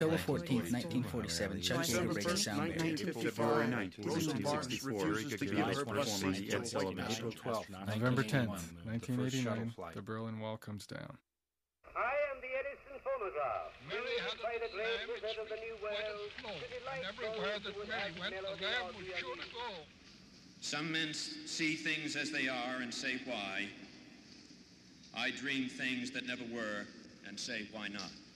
October 14th, 1947, Chuck Yeager breaks sound barrier. February 9th, 1964, July performing the Ed Sullivan Show. April 12th, November 10th, 1989, the Berlin Wall comes down. I am the Edison phonograph. Mary had a little lamb which went flow, and everywhere that Mary went, the lamb was sure to go. Some men see things as they are and say why. I dream things that never were and say why not.